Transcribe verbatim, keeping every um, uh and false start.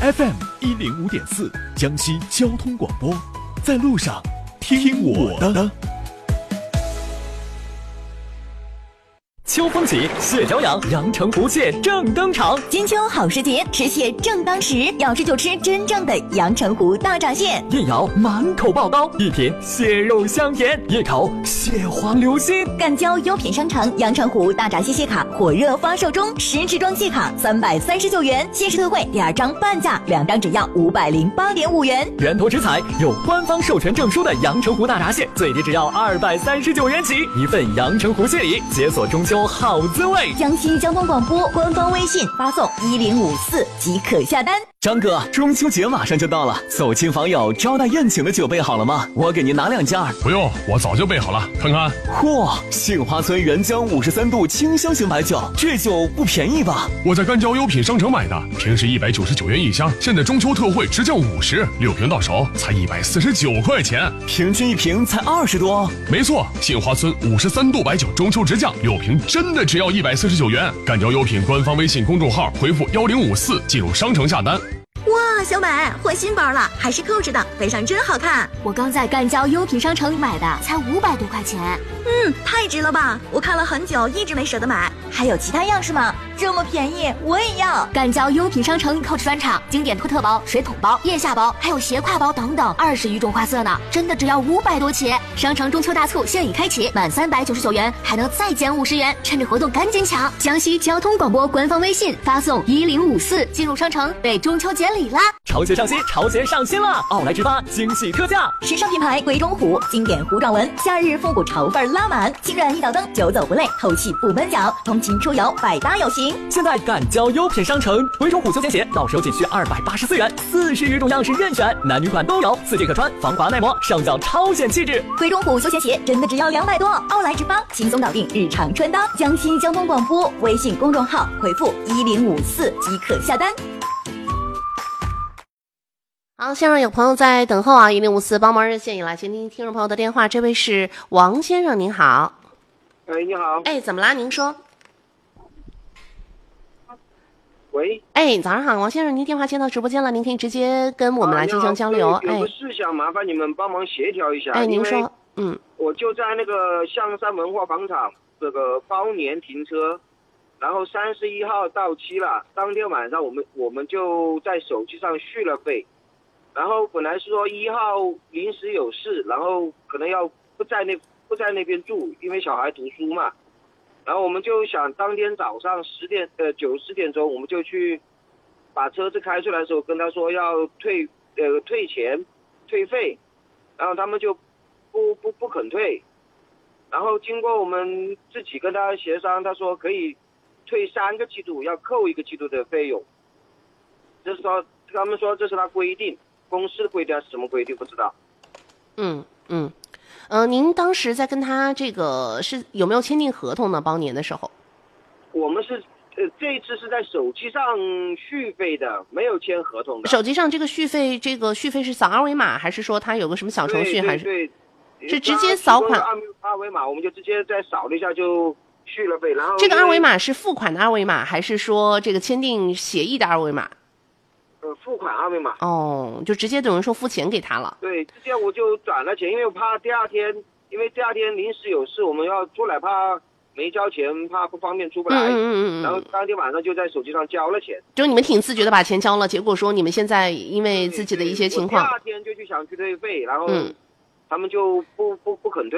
F M 一零五点四，江西交通广播，在路上听我的。 秋风起，蟹脚痒，阳澄湖蟹正登场。 金秋好时节，吃蟹正当时，要吃就吃真正的阳澄湖大闸蟹。 一咬满口爆膏，一品蟹肉香甜，一口蟹黄流心。 赣交优品商城阳澄湖大闸蟹蟹卡火热发售中，十支装蟹卡三百三十九元，限时特惠，第二张半价，两张只要五百零八点五元。 源头食材有官方授权证书的阳澄湖大闸蟹，最低只要二百三十九元起，一份阳澄湖蟹礼，解锁中秋好滋味。 江西交通广播官方微信发送一零五四即可下单。 张哥，中秋节马上就到了，走亲访友招待宴请的酒备好了吗？我给您拿两件。 不用，我早就备好了，看看。 嚯，杏花村原浆五十三度清香型白酒，这酒不便宜吧？ 我在赣交优品商城买的，平时一百九十九元一箱，现在中秋特惠直降五十，六瓶到手才一百四十九块钱， 平均一瓶才二十多。 没错，杏花村五十三度白酒中秋直降，六瓶真的只要一百四十九元。赣交优品官方微信公众号回复幺零五四进入商城下单。 哇，小美换新包了，还是扣着的，背上真好看。 我刚在赣交优品商城买的，才五百多块钱。 嗯，太值了吧！我看了很久，一直没舍得买。还有其他样式吗？这么便宜，我也要。 赣交优品商城扣着专场，经典托特包、水桶包、腋下包，还有斜挎包等等，二十余种花色呢，真的只要五百多起。商城中秋大促现已开启，满三百九十九元还能再减五十元，趁着活动赶紧抢！江西交通广播官方微信发送一零五四进入商城，备中秋节礼啦！ 潮鞋上新，潮鞋上新了！奥莱直发惊喜特价， 时尚品牌贵中虎，经典糊状纹，夏日复古潮范拉满，轻软一脚蹬，久走不累，透气不闷脚，通勤出游百搭有型。 现在赣交优品商城，贵中虎休闲鞋到手仅需二百八十四元，四十余种样式任选，男女款都有，四季可穿，防滑耐磨，上脚超显气质。 贵中虎休闲鞋真的只要两百多，奥莱直发轻松搞定日常穿搭。江西交通广播微信公众号回复一零五四即可下单。 好，线上有朋友在等候啊，一零五四帮忙热线以来，先听听众朋友的电话。这位是王先生，您好。 哎，你好。 哎，怎么啦？您说。 喂。 哎，早上好，王先生，您电话接到直播间了，您可以直接跟我们来进行交流。 啊、有个事想麻烦你们帮忙协调一下。 哎，您说。嗯。 我就在那个象山文化广场这个包年停车，然后三十一号到期了，当天晚上我们我们就在手机上续了费。然后本来是说一号临时有事，然后可能要不在那不在那边住，因为小孩读书嘛。然后我们就想当天早上十点呃九十点钟，我们就去把车子开出来的时候，跟他说要退呃退钱退费，然后他们就不不不肯退。然后经过我们自己跟他协商，他说可以退三个季度，要扣一个季度的费用。这是说他们说这是他规定。公司的规定还是什么规定不知道。 嗯嗯，呃，您当时在跟他这个是有没有签订合同呢？包年的时候， 我们是呃这一次是在手机上续费的，没有签合同的。 手机上这个续费，这个续费是扫二维码，还是说他有个什么小程序？还是对对是直接扫款？ 二维码我们就直接再扫了一下就续了费，然后这个二维码是付款的二维码，还是说这个签订协议的二维码？ 呃，付款二维码哦，就直接等于说付钱给他了。 对，直接我就转了钱，因为我怕第二天，因为第二天临时有事，我们要出来，怕没交钱，怕不方便出不来。 嗯嗯嗯嗯。 然后当天晚上就在手机上交了钱。 就你们挺自觉的把钱交了，结果说你们现在因为自己的一些情况， 第二天就去想去退费，然后他们就不不不肯退。